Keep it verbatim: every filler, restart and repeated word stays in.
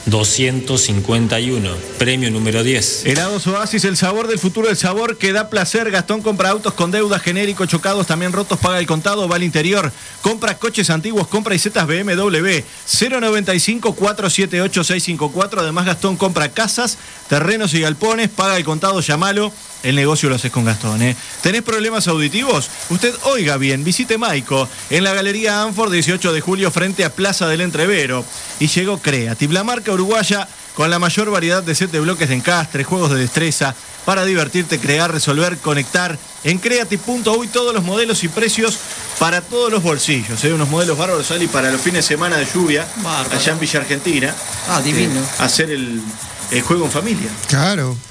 doscientos cincuenta y uno, premio número diez. Helados Oasis, el sabor del futuro, el sabor que da placer. Gastón compra autos con deuda, genérico, chocados, también rotos, paga el contado, va al interior. Compra coches antiguos, compra y zetas B M W. cero noventa y cinco, cuatrocientos setenta y ocho, seiscientos cincuenta y cuatro. Además, Gastón compra casas, terrenos y galpones, paga el contado, llámalo. El negocio lo haces con Gastón, ¿eh? ¿Tenés problemas auditivos? Usted oiga bien, visite Maico en la Galería Anford, dieciocho de julio, frente a Plaza del Entrevero. Y llegó Creative, la marca uruguaya con la mayor variedad de set de bloques de encastre, juegos de destreza, para divertirte, crear, resolver, conectar. En creative punto uy todos los modelos y precios para todos los bolsillos, ¿eh? Unos modelos bárbaros, Sali, para los fines de semana de lluvia, Bárbaro. Allá en Villa Argentina. Ah, divino. Eh, hacer el, el juego en familia. Claro.